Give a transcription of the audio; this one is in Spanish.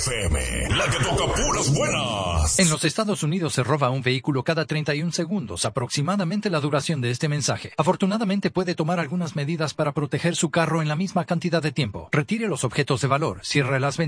FM, la que toca puras buenas. En los Estados Unidos se roba un vehículo cada 31 segundos, aproximadamente la duración de este mensaje. Afortunadamente puede tomar algunas medidas para proteger su carro en la misma cantidad de tiempo. Retire los objetos de valor, cierre las ventanas